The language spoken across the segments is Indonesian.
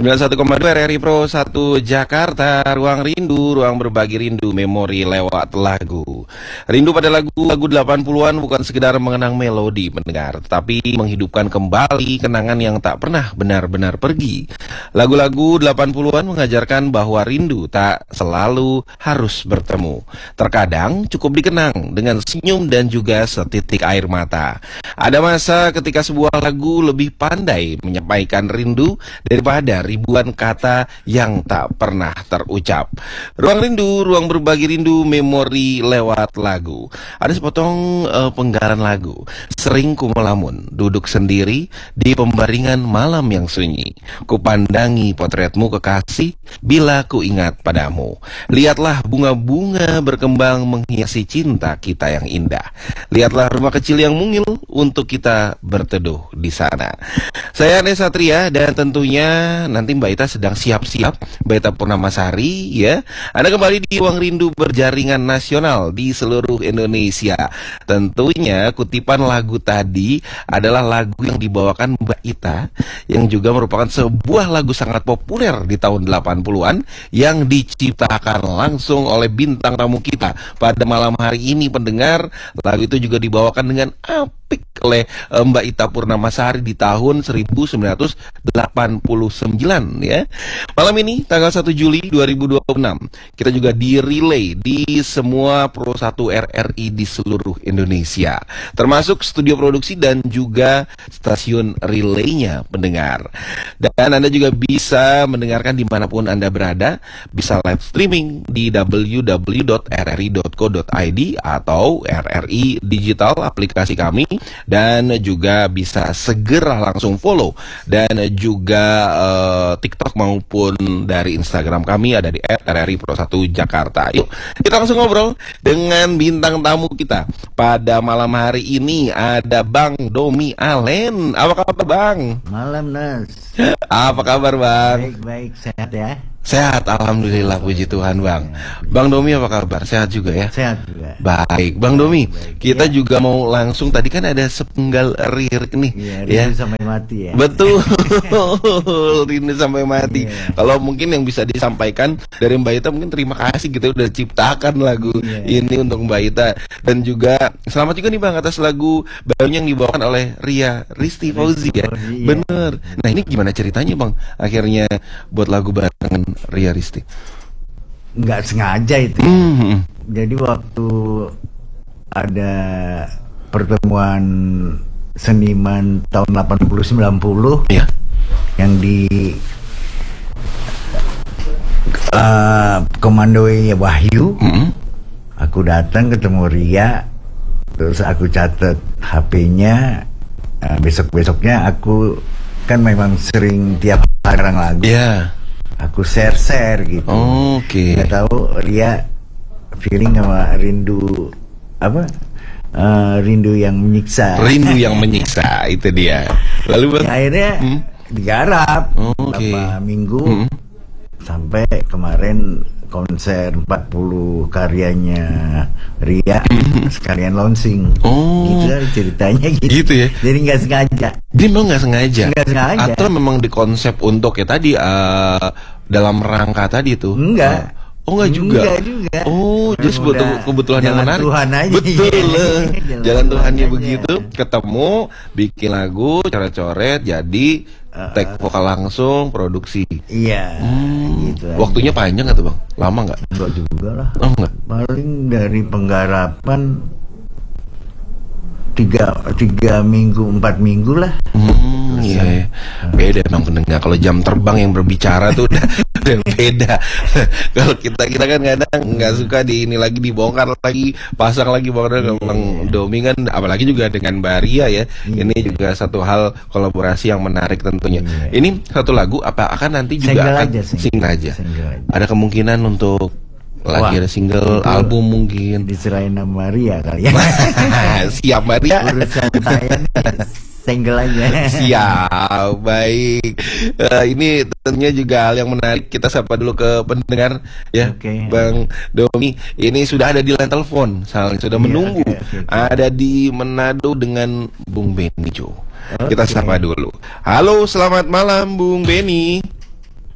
91,2 RRI Pro 1 Jakarta. Ruang rindu, ruang berbagi rindu, memori lewat lagu. Rindu pada lagu-lagu 80-an bukan sekedar mengenang melodi pendengar, tetapi menghidupkan kembali kenangan yang tak pernah benar-benar pergi. Lagu-lagu 80-an mengajarkan bahwa rindu tak selalu harus bertemu. Terkadang cukup dikenang dengan senyum dan juga setitik air mata. Ada masa ketika sebuah lagu lebih pandai menyampaikan rindu daripada ribuan kata yang tak pernah terucap. Ruang rindu, ruang berbagi rindu, memori lewat lagu. Ada sepotong penggalan lagu. Sering ku melamun, duduk sendiri di pembaringan malam yang sunyi. Kupandangi potretmu kekasih, bila ku ingat padamu. Lihatlah bunga-bunga berkembang menghiasi cinta kita yang indah. Lihatlah rumah kecil yang mungil untuk kita berteduh di sana. Saya Nesa Satria dan tentunya nanti Mbak Ita sedang siap-siap, Mbak Ita Purnamasari ya. Anda kembali di Ruang Rindu berjaringan nasional di seluruh Indonesia. Tentunya kutipan lagu tadi adalah lagu yang dibawakan Mbak Ita, yang juga merupakan sebuah lagu sangat populer di tahun 80-an yang diciptakan langsung oleh bintang tamu kita pada malam hari ini pendengar. Lagu itu juga dibawakan dengan apik oleh Mbak Ita Purnamasari di tahun 1989 ya. Malam ini tanggal 1 Juli 2026 kita juga di-relay di semua Pro 1 RRI di seluruh Indonesia, termasuk studio produksi dan juga stasiun relaynya pendengar. Dan Anda juga bisa mendengarkan dimanapun Anda berada, bisa live streaming di www.rri.co.id atau RRI Digital aplikasi kami, dan juga bisa segera langsung follow dan juga TikTok maupun dari Instagram kami ada di @RRI Pro 1 Jakarta. Yuk kita langsung ngobrol dengan bintang tamu kita pada malam hari ini. Ada Bang Domi Alen. Apa kabar Bang? Malam Nas. Apa kabar Bang? Baik, sehat ya? Sehat, alhamdulillah, puji Tuhan Bang. Bang Domi apa kabar? Sehat juga ya? Sehat juga. Baik, Bang Domi, kita ya. juga mau langsung, tadi kan ada sepenggal lirik nih ya. Sampai mati ya. Betul, rindu sampai mati. Ya. Kalau mungkin yang bisa disampaikan dari Mbak Ita, mungkin terima kasih gitu udah ciptakan lagu ini untuk Mbak Ita. Dan juga selamat juga nih Bang atas lagu baru yang dibawakan oleh Ria Risti Fauzi ya. Bener. Nah ini gimana ceritanya Bang? Akhirnya buat lagu barengan Ria Risti. Nggak sengaja itu. Jadi waktu ada pertemuan seniman tahun 80-90 yang di komandoi Wahyu, aku datang ketemu Ria, terus aku catat HP-nya. Besok-besoknya aku kan memang sering tiap hari lagu. Aku share gitu. Nggak tahu Ria feeling sama rindu apa? Rindu yang menyiksa. Rindu yang menyiksa itu dia. Lalu akhirnya digarap beberapa minggu sampai kemarin konser 40 karyanya Ria sekalian launching. Gitu ceritanya gitu ya. Jadi nggak sengaja. Dia memang nggak sengaja. Atau memang dikonsep untuk ya tadi dalam rangka tadi itu. Enggak. Enggak juga. Just kebetulan yang menarik. Tuhan aja. Betul. Jalan Tuhannya begitu. Ketemu, bikin lagu, coret-coret, jadi take vokal langsung, produksi. Iya. Gitu. Waktunya panjang nggak tuh Bang? Lama nggak? Enggak juga lah. Enggak. Paling dari penggarapan 3 minggu 4 minggu lah. Iya. Beda emang pendengar. Kalau jam terbang yang berbicara tuh udah beda. Kalau kita kan kadang nggak suka di ini lagi dibongkar lagi, pasang lagi bongkar. Bang Domi kan apalagi juga dengan Mbak Ria ya. Ini juga satu hal kolaborasi yang menarik tentunya. Ini satu lagu apa akan nanti juga single aja. Ada kemungkinan untuk lagi ada single album mungkin diserahin sama Maria kali ya. Siap Maria. Urusan saya single aja. Siap, baik. Ini tentunya juga hal yang menarik. Kita sapa dulu ke pendengar ya. Bang Domi, ini sudah ada di line telepon, sudah menunggu. Ada di Manado dengan Bung Beni Jo. Kita sapa dulu. Halo, selamat malam Bung Beni.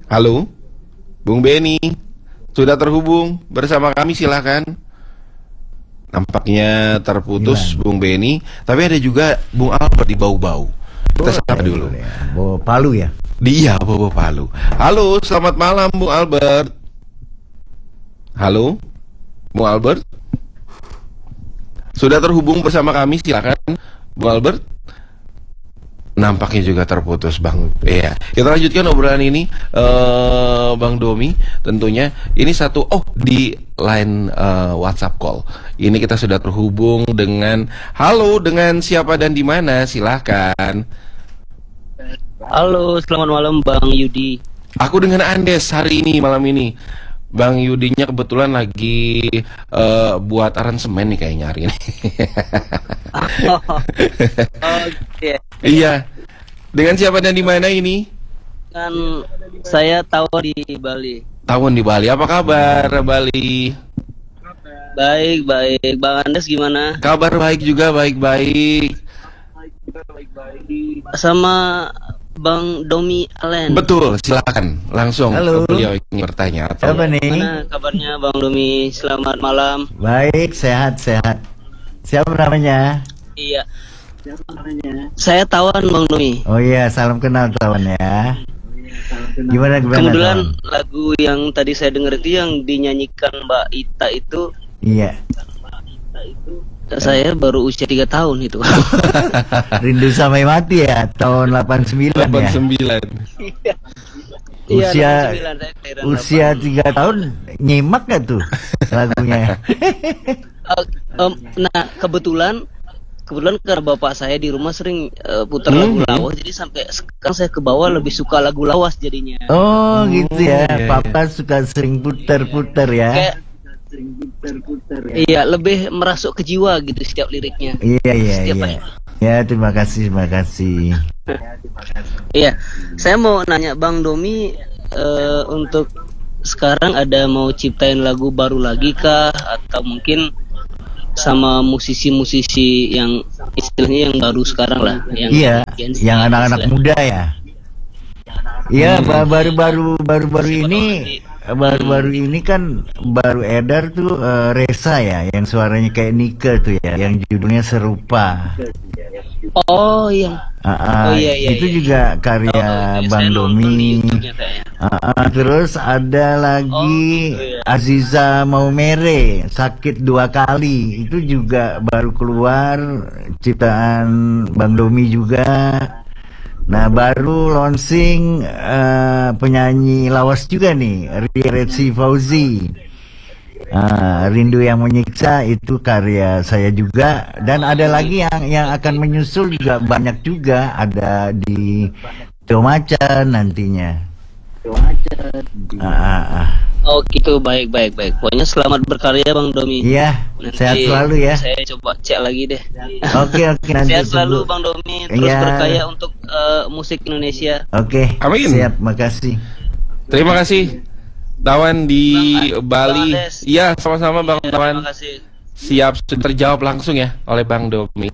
Halo, Bung Beni, sudah terhubung bersama kami, silakan. Nampaknya terputus Bung Beni, tapi ada juga Bung Albert di Bau-Bau. Kita sapa dulu. Bawa Palu ya? Dia bawa Palu. Halo, selamat malam Bung Albert. Halo, Bung Albert. Sudah terhubung bersama kami, silakan Bung Albert. Nampaknya juga terputus Bang. Iya, kita lanjutkan obrolan ini, Bang Domi. Tentunya ini satu di line WhatsApp call. Ini kita sudah terhubung dengan halo, dengan siapa dan di mana? Silahkan. Halo, selamat malam Bang Yudi. Aku dengan Andes hari ini, malam ini. Bang Yudinya kebetulan lagi buat aransemen nih kayaknya hari ini. Oke. Iya. Dengan siapa dan di mana ini? Kan saya Tawon di Bali. Tawon di Bali. Apa kabar Bali? Baik. Bang Andes gimana? Kabar baik juga, baik-baik. Sama Bang Domi Allen. Betul, silakan langsung. Halo. Beliau ingin bertanya atau Siapa nih? Gimana kabarnya Bang Domi? Selamat malam. Baik, sehat. Siapa namanya? Iya. Saya Tawan Bang Domi. Oh iya, salam kenal Tawan ya. Gimana Kebetulan Tawan? lagu yang tadi saya dengar itu yang dinyanyikan Mbak Ita itu, Iya. saya baru usia 3 tahun itu. Rindu sampai mati ya, tahun 89 ya. 89. Usia 89, saya kelahiran usia 3 tahun nyimak gak tuh lagunya? Nah, kebetulan karena bapak saya di rumah sering putar lagu lawas, jadi sampai sekarang saya ke bawah lebih suka lagu lawas jadinya. Oh gitu ya, iya, Papa suka sering puter-puter ya. Kayak iya, lebih merasuk ke jiwa gitu setiap liriknya. Iya. Setiap Ya, terima kasih. Iya, saya mau nanya Bang Domi, untuk sekarang ada mau ciptain lagu baru lagi kah, atau mungkin sama musisi-musisi yang istilahnya yang baru sekarang lah, yang Iya, Gen Z, yang anak-anak istilahnya. muda ya. Iya, baru-baru ini kan baru edar tuh Resa ya, yang suaranya kayak Nike tuh ya, yang judulnya Serupa. Oh iya. Iya. Itu juga karya Bang Domi. Terus ada lagi Aziza Maumere, Sakit 2 Kali. Itu juga baru keluar, ciptaan Bang Domi juga. Nah, baru launching penyanyi lawas juga nih, Rezi Fauzi. Rindu yang Menyiksa itu karya saya juga, dan ada lagi yang akan menyusul juga, banyak juga, ada di Tomacan nantinya. Oh gitu, baik. Pokoknya selamat berkarya Bang Domi. Iya, Nanti sehat selalu ya. Saya coba cek lagi deh. Oke, nanti Sehat selalu tunggu. Bang Domi, terus Iya. berkarya untuk musik Indonesia. Oke, Amin. siap, makasih. Terima kasih Tawan di Bali. Bang Andes. Iya, sama-sama Bang Tawan. Terima kasih. Siap, sudah terjawab langsung ya oleh Bang Domi.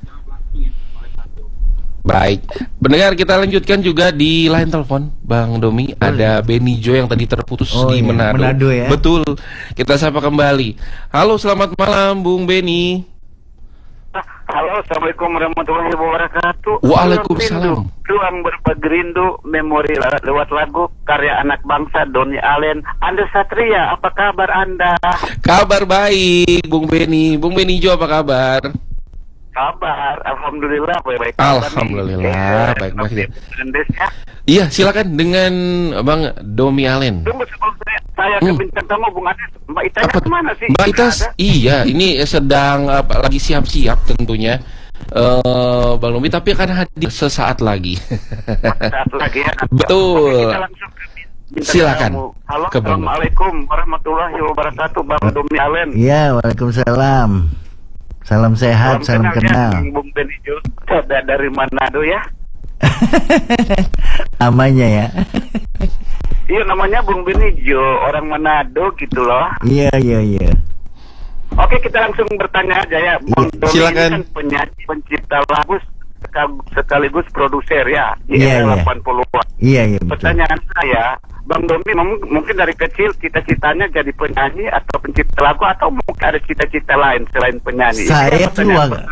Baik, pendengar, kita lanjutkan juga di line telepon Bang Domi. Ada Beni Jo yang tadi terputus di iya, Manado ya. Betul, kita sapa kembali. Halo, selamat malam Bung Beni. Halo, assalamualaikum warahmatullahi wabarakatuh. Waalaikumsalam. Ruang berbagi rindu, memori lewat lagu karya anak bangsa Doni Allen. Anda Satria, apa kabar Anda? Kabar baik, Bung Beni. Bung Beni Jo, apa kabar? Kabar, alhamdulillah baik-baik. Alhamdulillah, baik-baik. Andes ya. Iya, silakan dengan Bang Domi Allen. Tunggu sebelum saya ke bintang tamu Bung Andes. Mbak Itanya Apa? kemana sih? Mbak Itas, Ada? iya, ini sedang lagi siap-siap tentunya, Bang Domi, tapi akan hadir sesaat lagi. Saat lagi ya. Betul. Oke, kita langsung ke bintang Silakan. tamu. Halo, Ke Bang. assalamualaikum warahmatullahi wabarakatuh, Bang Domi Allen. Iya, waalaikumsalam. Salam sehat, salam kenal. Ya, Bung Beni Jo, dari Manado ya. Namanya ya. Iya, namanya Bung Beni Jo, orang Manado gitu loh. Iya. Oke, kita langsung bertanya aja ya. Bung Domi silakan. ini kan penyanyi, pencipta lagu sekaligus produser ya di Iya, era iya. 80-an. Iya, betul. Pertanyaan saya, Bang Domi mungkin dari kecil cita-citanya jadi penyanyi atau pencipta lagu, atau mungkin ada cita-cita lain selain penyanyi? Saya tuh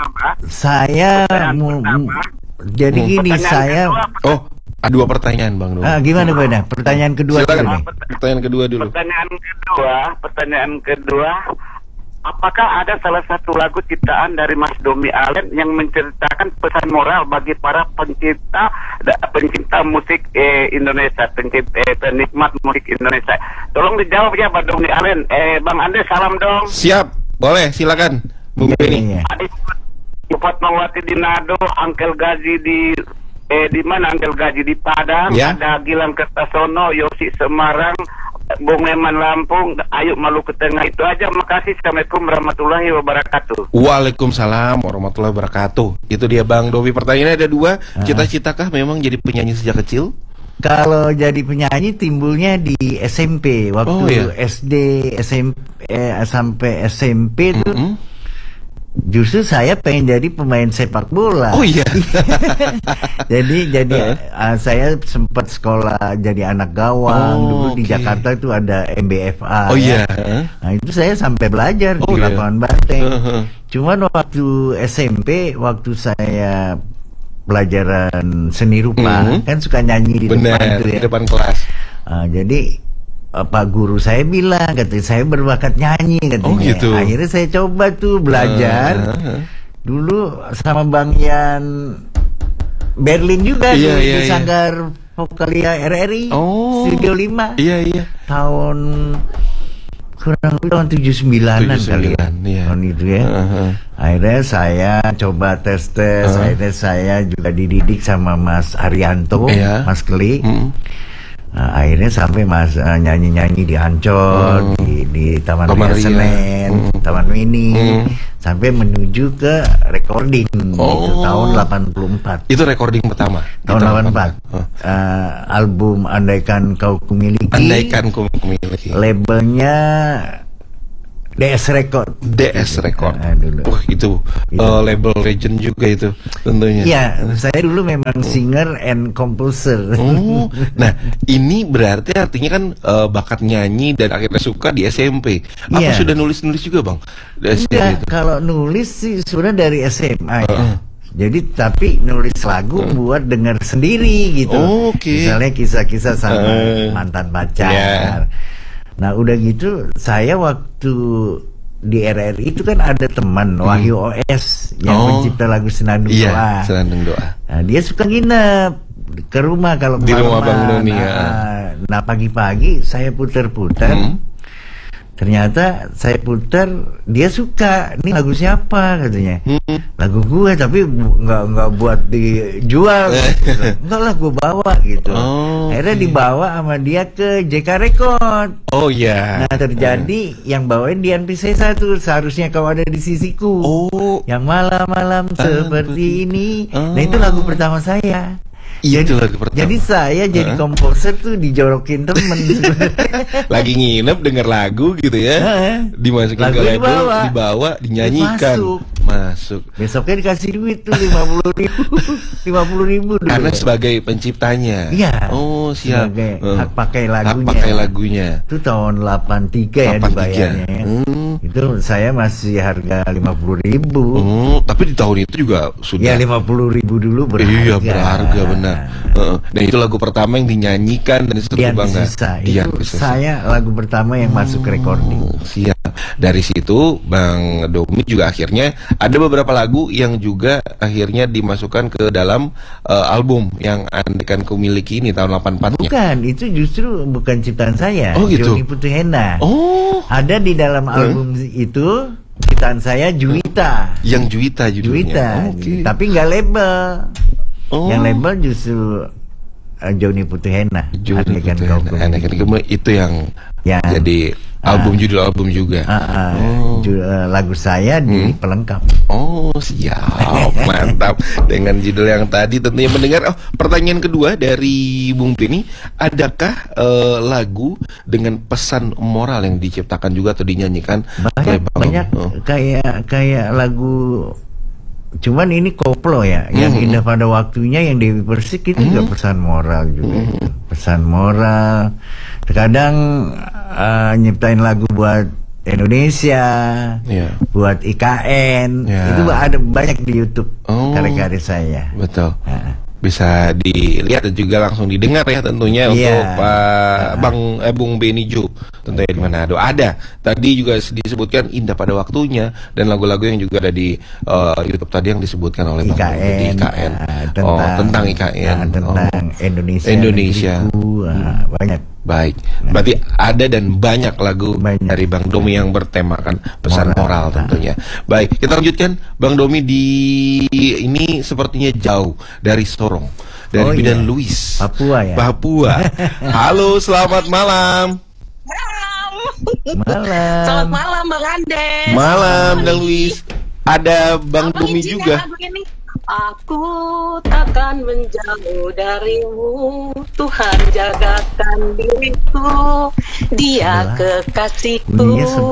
jadi gini, saya dua pertanyaan Bang Domi. Gimana Bang? Pertanyaan kedua dulu nih. Pertanyaan kedua dulu. Pertanyaan kedua, apakah ada salah satu lagu ciptaan dari Mas Domi Allen yang menceritakan pesan moral bagi para pencinta musik Indonesia, penikmat musik Indonesia? Tolong dijawab ya Bang Domi Allen. Bang Ande, salam dong. Siap, boleh, silakan Bung Benny. Fatmawati di Nado, Angkel Gaji di mana Angkel Gaji di Padang, ada Gilang Kertasono, Yosi Semarang, Bung Eman Lampung, Ayu Maluku Tengah. Itu aja, makasih. Assalamualaikum warahmatullahi wabarakatuh. Waalaikumsalam warahmatullahi wabarakatuh. Itu dia Bang Domi. Pertanyaannya ada dua. Cita-citakah memang jadi penyanyi sejak kecil? Kalau jadi penyanyi timbulnya di SMP. Waktu SD, SMP sampai SMP tuh justru saya pengen jadi pemain sepak bola. Oh iya. jadi saya sempat sekolah jadi anak gawang. Dulu di Jakarta itu ada MBFA. Oh iya. Nah itu saya sampai belajar di lapangan banteng. Cuman waktu SMP, waktu saya pelajaran seni rupa, kan suka nyanyi di depan itu ya. Di depan kelas. Jadi Pak guru saya bilang, katanya saya berbakat nyanyi katanya. Oh gitu. Akhirnya saya coba tuh belajar. Dulu sama Bang Ian Berlin juga di Sanggar Vokalia RRI, Studio 5. Iya. Tahun 79-an kali ya. Tahun itu ya. Akhirnya saya coba tes. Akhirnya saya juga dididik sama Mas Arianto, Mas Keli. Nah, akhirnya sampai nyanyi-nyanyi di Ancol, di Taman Ria Senen, Taman Mini, sampai menuju ke recording itu tahun 84. Itu recording pertama tahun 84. Album Andaikan Kau Kumiliki. Andaikan Kau Kumiliki. Labelnya DS Record. Dulu. Wah itu label legend juga itu tentunya. Iya, saya dulu memang singer and composer. Nah ini berarti artinya kan bakat nyanyi dan akhirnya suka di SMP. Apa sudah nulis juga Bang? Kalau nulis sih sebenarnya dari SMA ya. Jadi tapi nulis lagu buat dengar sendiri gitu. Misalnya kisah-kisah sama mantan pacar. Nah udah gitu saya waktu di RRI itu kan ada teman Wahyu OS yang pencipta lagu Senandung Doa. Senandung Doa. Nah dia suka nginep ke rumah kalau di rumah Bang Doni Nah pagi-pagi saya putar-putar. Ternyata saya putar, dia suka. Ini lagu siapa katanya? Lagu gue, tapi nggak buat dijual. Enggak lah, gue bawa gitu. Akhirnya dibawa sama dia ke JK Record. Oh iya. Nah terjadi yang bawain Dian Piscesa tuh, Seharusnya Kau Ada di Sisiku. Yang malam-malam seperti ini. Nah itu lagu pertama saya. Jadi saya jadi komposer tuh dijorokin temen. Lagi nginep denger lagu gitu ya, dimasukin ke label, dibawa, dinyanyikan, masuk. Besoknya dikasih duit tuh 50.000 karena sebagai penciptanya. Iya. Oh siap. Sebagai hak pakai lagunya. Itu tahun 83 ya dibayarnya. Itu saya masih harga 50.000. Tapi di tahun itu juga sudah. Ya 50.000 dulu berharga. Iya berharga benar. Dan itu lagu pertama yang dinyanyikan dan itu bangga. Itu saya lagu pertama yang masuk recording. Siap. Dari situ Bang Domi juga akhirnya ada beberapa lagu yang juga akhirnya dimasukkan ke dalam album yang Andaikan Kau Miliki ini tahun 84-nya. Bukan, itu justru bukan ciptaan saya. Gitu. Joni Putihena. Ada di dalam album itu ciptaan saya Juwita. Yang Juwita judulnya. Tapi nggak label. Yang label justru Joni Putihena. Andaikan Kau Kumiliki itu yang jadi judul album juga. Lagu saya di pelengkap. Siap, mantap. Dengan judul yang tadi tentunya mendengar. Pertanyaan kedua dari Bung Benny, adakah lagu dengan pesan moral yang diciptakan juga atau dinyanyikan? Banyak kayak lagu. Cuman ini koplo ya, yang Indah Pada Waktunya yang Dewi Persik itu juga pesan moral juga. pesan moral. Terkadang nyiptain lagu buat Indonesia, buat IKN, itu ada banyak di YouTube karya-karya saya. Betul. Bisa dilihat dan juga langsung didengar ya tentunya untuk Bung Benny Jo tentunya di Manado. Ada tadi juga disebutkan Indah Pada Waktunya dan lagu-lagu yang juga ada di YouTube tadi yang disebutkan oleh Bang IKN, IKN. Tentang IKN, tentang Indonesia. Banyak. Baik, berarti ada dan banyak lagu dari Bang Domi yang bertemakan pesan moral tentunya. Baik, kita lanjutkan Bang Domi di ini sepertinya jauh dari Sorong, dari Bidan Luis, Papua ya. Papua. Halo, selamat malam. Malam. Selamat malam Bang Andes. Malam Dan Luis. Ada Bang Domi juga. Aku takkan menjauh darimu, Tuhan jagakan diriku, Dia kekasihku,